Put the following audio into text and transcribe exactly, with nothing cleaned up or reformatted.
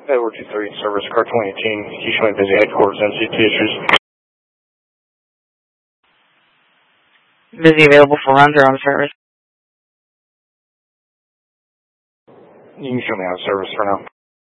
Edward two three, service car twenty eighteen, you showing busy headquarters, M C T issues. Busy available for runs or on service? You can show me out of service for now.